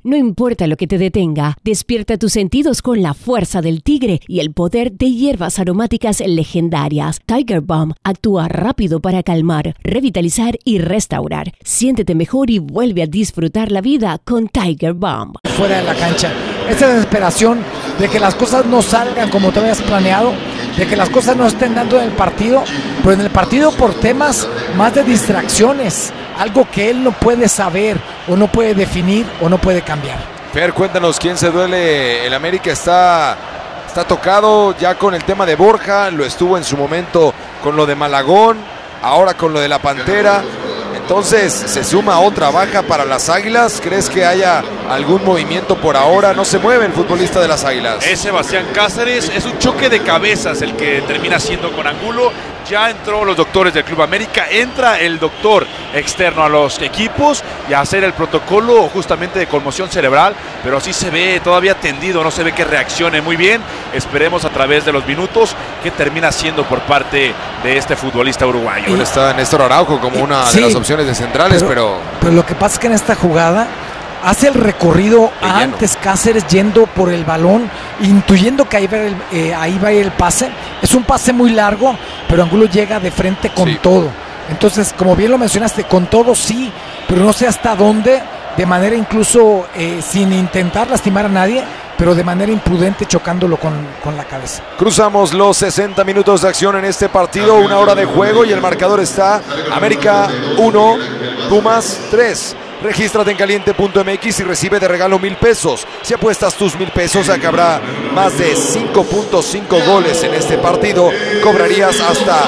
No importa lo que te detenga, despierta tus sentidos con la fuerza del tigre y el poder de hierbas aromáticas legendarias. Tiger Balm actúa rápido para calmar, revitalizar y restaurar. Siéntete mejor y vuelve a disfrutar la vida con Tiger Balm. Fuera de la cancha, esa desesperación de que las cosas no salgan como te habías planeado, de que las cosas no estén dando en el partido, pero en el partido por temas más de distracciones, algo que él no puede saber o no puede definir o no puede cambiar. Fer, cuéntanos quién se duele. El América está tocado ya con el tema de Borja, lo estuvo en su momento con lo de Malagón, ahora con lo de la Pantera. Entonces se suma otra baja para las Águilas. ¿Crees que haya algún movimiento por ahora? No se mueve el futbolista de las Águilas. Es Sebastián Cáceres, es un choque de cabezas el que termina siendo con Angulo. Ya entró los doctores del Club América, entra el doctor externo a los equipos y a hacer el protocolo justamente de conmoción cerebral, pero sí se ve todavía tendido, no se ve que reaccione muy bien. Esperemos a través de los minutos qué termina siendo por parte de este futbolista uruguayo. Ahora está Néstor Araujo como una de las opciones de centrales, pero lo que pasa es que en esta jugada hace el recorrido antes Cáceres yendo por el balón, intuyendo que ahí va el pase. Es un pase muy largo, pero Angulo llega de frente con todo. Entonces, como bien lo mencionaste, con todo sí, pero no sé hasta dónde, de manera incluso sin intentar lastimar a nadie, pero de manera imprudente chocándolo con la cabeza. Cruzamos los 60 minutos de acción en este partido, 1 hora de juego y el marcador está América 1, Pumas 3. Regístrate en caliente.mx y recibe de regalo 1,000 pesos. Si apuestas tus 1,000 pesos, acá habrá más de 5.5 goles en este partido. Cobrarías hasta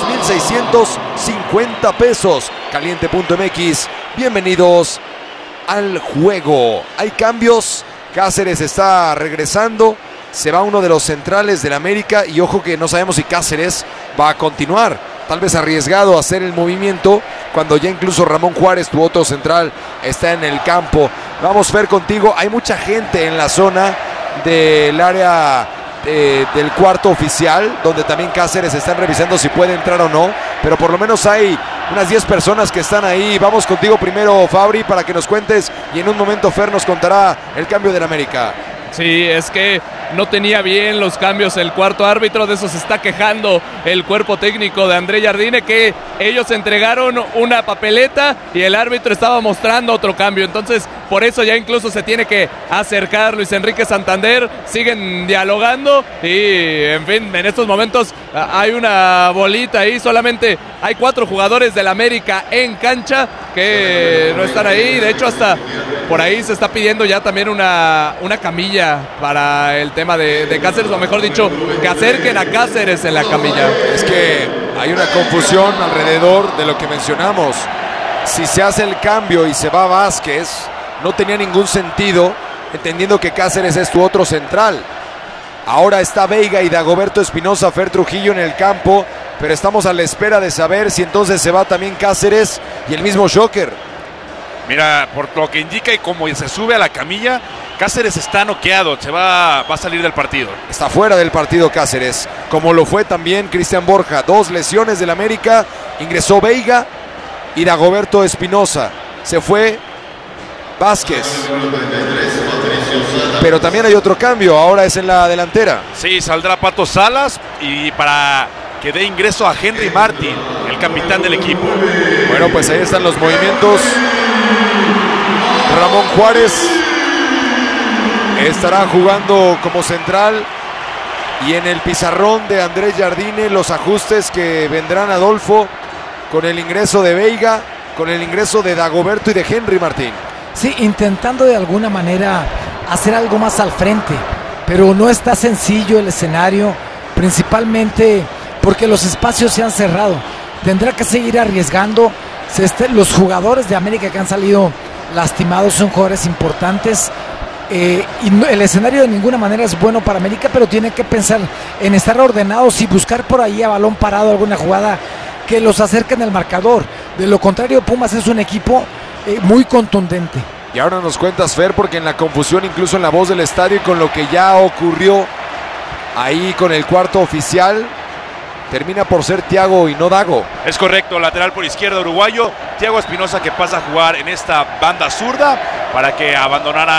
2,650 pesos. Caliente.mx, bienvenidos al juego. Hay cambios, Cáceres está regresando, se va uno de los centrales del América y ojo que no sabemos si Cáceres va a continuar. Tal vez arriesgado a hacer el movimiento cuando ya incluso Ramón Juárez, tu otro central, está en el campo. Vamos, Fer, contigo. Hay mucha gente en la zona del área del cuarto oficial, donde también Cáceres están revisando si puede entrar o no, pero por lo menos hay unas 10 personas que están ahí. Vamos contigo primero, Fabri, para que nos cuentes y en un momento Fer nos contará el cambio del América. Sí, es que no tenía bien los cambios el cuarto árbitro, de eso se está quejando el cuerpo técnico de André Jardine, que ellos entregaron una papeleta y el árbitro estaba mostrando otro cambio, entonces por eso ya incluso se tiene que acercar Luis Enrique Santander, siguen dialogando y en fin, en estos momentos hay una bolita ahí, solamente hay 4 jugadores del América en cancha que no están ahí, de hecho hasta por ahí se está pidiendo ya también una camilla para el tema de Cáceres, o mejor dicho, que acerquen a Cáceres en la camilla. Es que hay una confusión alrededor de lo que mencionamos. Si se hace el cambio y se va Vázquez, no tenía ningún sentido, entendiendo que Cáceres es tu otro central. Ahora está Veiga y Dagoberto Espinosa, Fer Trujillo en el campo, pero estamos a la espera de saber si entonces se va también Cáceres y el mismo Joker. Mira, por lo que indica y como se sube a la camilla, Cáceres está noqueado, va a salir del partido. Está fuera del partido Cáceres, como lo fue también Cristian Borja. 2 lesiones del América, ingresó Veiga y Dagoberto Espinosa. Se fue Vázquez. Pero también hay otro cambio, ahora es en la delantera. Sí, saldrá Pato Salas y para que dé ingreso a Henry Martin, el capitán del equipo. Bueno, pues ahí están los movimientos. Ramón Juárez estará jugando como central y en el pizarrón de Andrés Jardine los ajustes que vendrán, Adolfo, con el ingreso de Veiga, con el ingreso de Dagoberto y de Henry Martín. Sí, intentando de alguna manera hacer algo más al frente, pero no está sencillo el escenario, principalmente porque los espacios se han cerrado. Tendrá que seguir arriesgando. Los jugadores de América que han salido lastimados son jugadores importantes. Y el escenario de ninguna manera es bueno para América, pero tiene que pensar en estar ordenados y buscar por ahí a balón parado alguna jugada que los acerque en el marcador. De lo contrario, Pumas es un equipo muy contundente. Y ahora nos cuentas, Fer, porque en la confusión, incluso en la voz del estadio y con lo que ya ocurrió ahí con el cuarto oficial, termina por ser Thiago y no Dago. Es correcto, lateral por izquierda uruguayo, Thiago Espinosa, que pasa a jugar en esta banda zurda para que abandonara